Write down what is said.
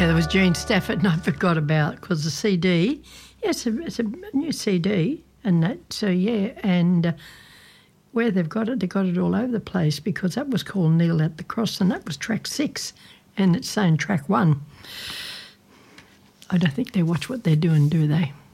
Yeah, there was Gene Stafford, and I forgot about because the CD. Yes, it's a new CD, and that. So yeah, and where they got it all over the place because that was called Kneel at the Cross, and that was track 6, and it's saying track 1. I don't think they watch what they're doing, do they?